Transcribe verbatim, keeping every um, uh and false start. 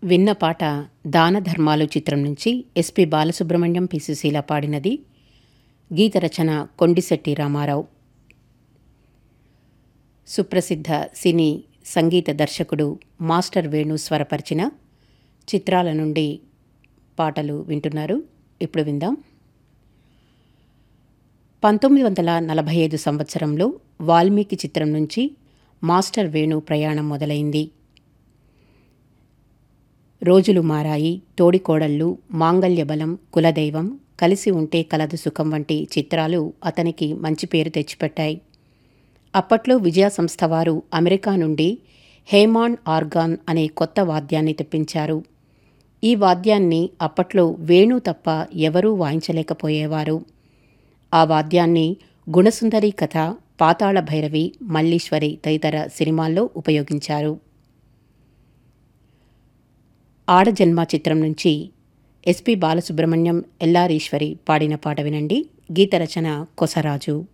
విన్న పాట దాన ధర్మాలు చిత్రం నుంచి ఎస్పి బాలసుబ్రహ్మణ్యం, పి సుశీల పాడినది. గీత రచన కొండిశెట్టి రామారావు. సుప్రసిద్ధ సినీ సంగీత దర్శకుడు మాస్టర్ వేణు స్వరపరిచిన చిత్రాల నుండి పాటలు వింటున్నారు. ఇప్పుడు విందాం. పంతొమ్మిది వందల నలభై ఐదు సంవత్సరంలో వాల్మీకి చిత్రం నుంచి మాస్టర్ వేణు ప్రయాణం మొదలైంది. రోజులు మారాయి, తోడికోడళ్ళు, మాంగళ్య బలం, కులదైవం, కలిసి ఉంటే కలదు సుఖం వంటి చిత్రాలు అతనికి మంచి పేరు తెచ్చిపెట్టాయి. అప్పట్లో విజయ సంస్థ వారు అమెరికా నుండి హేమాండ్ ఆర్గాన్ అనే కొత్త వాద్యాన్ని తెప్పించారు. ఈ వాద్యాన్ని అప్పట్లో వేణు తప్ప ఎవరూ వాయించలేకపోయేవారు. ఆ వాద్యాన్ని గుణసుందరి కథ, పాతాళ భైరవి, మల్లీశ్వరి తదితర సినిమాల్లో ఉపయోగించారు. ఆడజన్మ చిత్రం నుంచి ఎస్పి బాలసుబ్రహ్మణ్యం, ఎల్లారీశ్వరి పాడిన పాట వినండి. గీత రచన కొసరాజు.